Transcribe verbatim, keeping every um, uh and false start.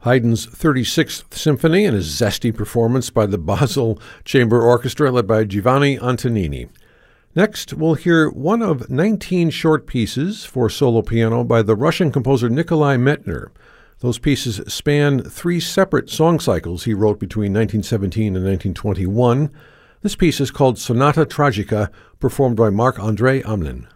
Haydn's thirty-sixth Symphony and his zesty performance by the Basel Chamber Orchestra led by Giovanni Antonini. Next, we'll hear one of nineteen short pieces for solo piano by the Russian composer Nikolai Medtner. Those pieces span three separate song cycles he wrote between nineteen seventeen and nineteen twenty-one. This piece is called Sonata Tragica, performed by Marc-André Hamelin.